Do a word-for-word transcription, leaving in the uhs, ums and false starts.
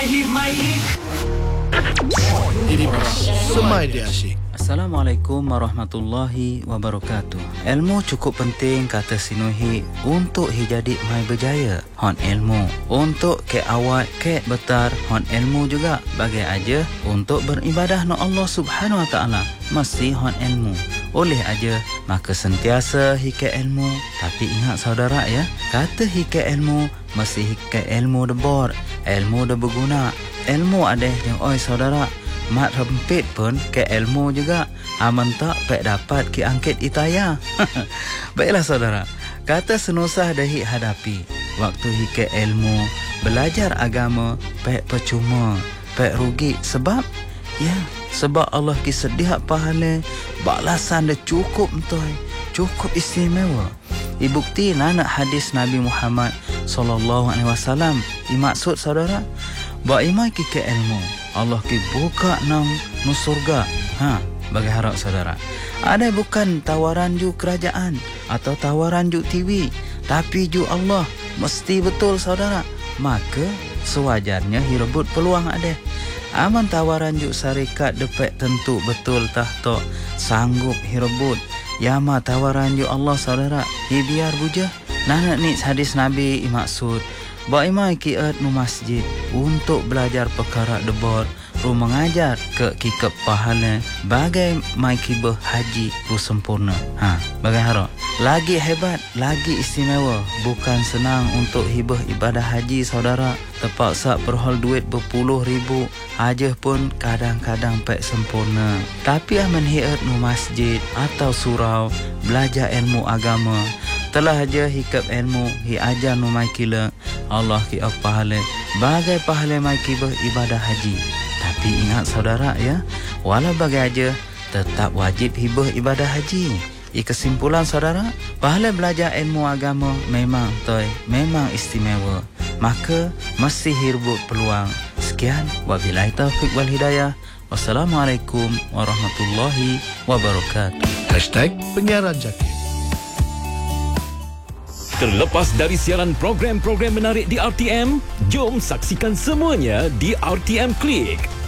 My hit, my hit. Ini Semai Dia Asyik. Assalamualaikum warahmatullahi wabarakatuh. Ilmu cukup penting kata sinuhi untuk hi jadi mai berjaya. Hon ilmu untuk ke awak ke betar, hon ilmu juga bagi aja untuk beribadah no Allah Subhanahu wa taala. Mesti hon ilmu. Oleh aja maka sentiasa hi ke ilmu. Tapi ingat saudara ya, kata hi ke ilmu mesti hi ke ilmu debor, ilmu de berguna. Ilmu ada yang oi saudara mat rempit pun ke ilmu juga. Aman tak pek dapat ki angkit itaya. Baiklah saudara, kata senusah dahi hadapi. Waktu hi ke ilmu, belajar agama pek percuma, pek rugi. Sebab ya, sebab Allah ki sedia pahala, balasan dia cukup entoy, cukup istimewa. Ibukti nana hadis Nabi Muhammad sallallahu alaihi wasallam. Imaksud saudara, ba imai ki ke ilmu, Allah ki buka nang nu surga. Ha, bagi harap saudara. Ada bukan tawaran ju kerajaan atau tawaran ju T V, tapi ju Allah. Mesti betul saudara. Maka sewajarnya hirebut peluang ada. Aman tawaran ju syarikat depek tentu betul tahto sanggup hirebut. Yama tawaran ju Allah saudara, hi biar buja. Nana ni hadis Nabi maksud ba imai ki at nu masjid untuk belajar perkara debor, ru mengajar ke kikep pahala bagai mai ki haji ru sempurna. Ha, bagai harap lagi hebat, lagi istimewa. Bukan senang untuk hibah ibadah haji saudara. Terpaksa perhol duit berpuluh ribu aja pun kadang-kadang pek sempurna. Tapi aman hiat nu masjid atau surau belajar ilmu agama, telah aja hikap ilmu hi ajar nu mai kila, Allah ki ak pahala bagai pahala mai ki ibadah haji. Tapi ingat saudara ya, walau bagai aja tetap wajib hibah ibadah haji. I kesimpulan saudara, pahala belajar ilmu agama memang toy, memang istimewa. Maka mesti hirbut peluang. Sekian, wabillahi taufiq wal hidayah. Wassalamualaikum warahmatullahi wabarakatuh. Hashtag Penyiaran Jaki. Terlepas dari siaran program-program menarik di R T M, jom saksikan semuanya di R T M Klik.